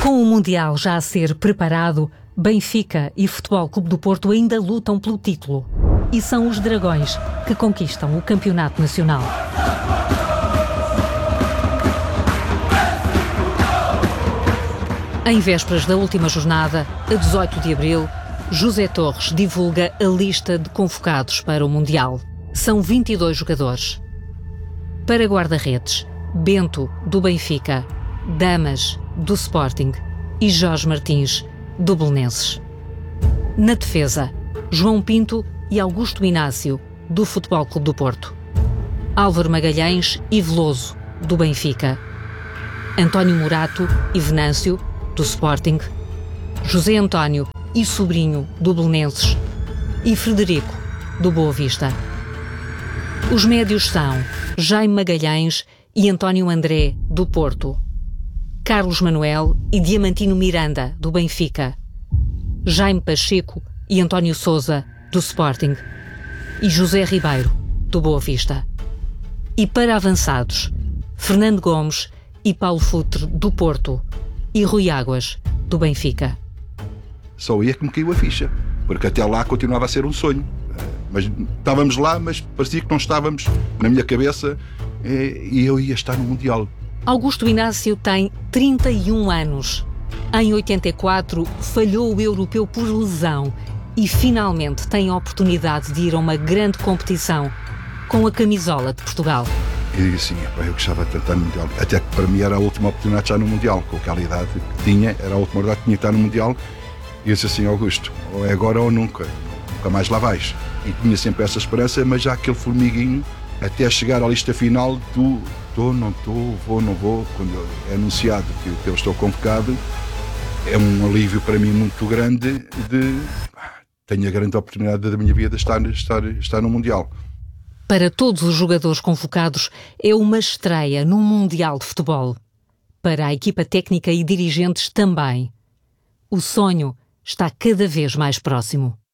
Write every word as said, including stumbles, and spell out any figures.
Com o Mundial já a ser preparado, Benfica e Futebol Clube do Porto ainda lutam pelo título. E são os Dragões que conquistam o Campeonato Nacional. Em vésperas da última jornada, a dezoito de abril, José Torres divulga a lista de convocados para o Mundial. São vinte e dois jogadores. Para guarda-redes, Bento, do Benfica, Damas, do Sporting e Jorge Martins, do Belenenses. Na defesa, João Pinto e Augusto Inácio, do Futebol Clube do Porto. Álvaro Magalhães e Veloso, do Benfica. António Morato e Venâncio, do Sporting. José António e Sobrinho, do Belenenses. E Frederico, do Boa Vista. Os médios são Jaime Magalhães e António André, do Porto. Carlos Manuel e Diamantino Miranda, do Benfica. Jaime Pacheco e António Sousa, do Sporting. E José Ribeiro, do Boa Vista. E para avançados, Fernando Gomes e Paulo Futre, do Porto. E Rui Águas, do Benfica. Só aí é que me caiu a ficha, porque até lá continuava a ser um sonho. Mas estávamos lá, mas parecia que não estávamos na minha cabeça e eu ia estar no Mundial. Augusto Inácio tem trinta e um anos. Em oitenta e quatro falhou o europeu por lesão e finalmente tem a oportunidade de ir a uma grande competição com a camisola de Portugal. E digo assim, eu gostava de estar no Mundial. Até que para mim era a última oportunidade de estar no Mundial. Com aquela idade que tinha, era a última oportunidade que tinha de estar no Mundial. E eu disse assim, Augusto, ou é agora ou nunca. Nunca mais lá vais. E tinha sempre essa esperança, mas já aquele formiguinho, até chegar à lista final do estou, não estou, vou, não vou. Quando é anunciado que eu estou convocado, é um alívio para mim muito grande de... Tenho a grande oportunidade da minha vida de estar, estar, estar no Mundial. Para todos os jogadores convocados, é uma estreia num Mundial de Futebol. Para a equipa técnica e dirigentes também. O sonho está cada vez mais próximo.